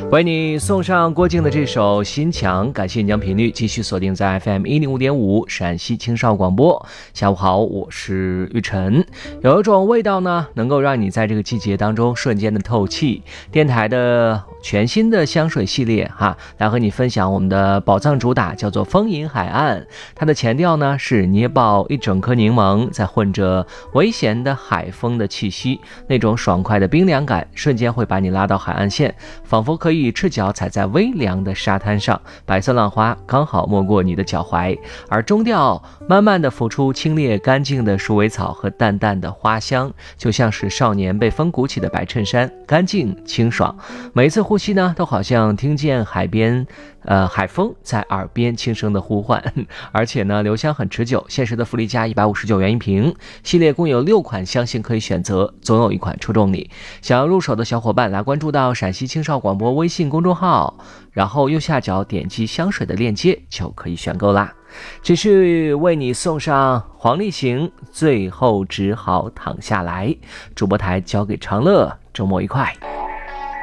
为你送上郭靖的这首《心墙》，感谢你将频率继续锁定在 FM105 陕西青少广播。下午好，我是玉晨。有一种味道呢，能够让你在这个季节当中瞬间的透气。电台的全新的香水系列来和你分享我们的宝藏主打，叫做丰盈海岸。它的前调呢是捏爆一整颗柠檬，再混着微咸的海风的气息，那种爽快的冰凉感瞬间会把你拉到海岸线，仿佛可以赤脚踩在微凉的沙滩上，白色浪花刚好没过你的脚踝。而中调慢慢的浮出清冽干净的鼠尾草和淡淡的花香，就像是少年被风鼓起的白衬衫，干净清爽。每一次呼吸呢，都好像听见海风在耳边轻声的呼唤，而且呢留香很持久。限时的福利价159元一瓶，系列共有6款香型可以选择，总有一款戳中你。想要入手的小伙伴来关注到陕西青少广播微信公众号，然后右下角点击香水的链接就可以选购啦。只是为你送上黄立行，最后只好躺下来。主播台交给长乐，周末愉快。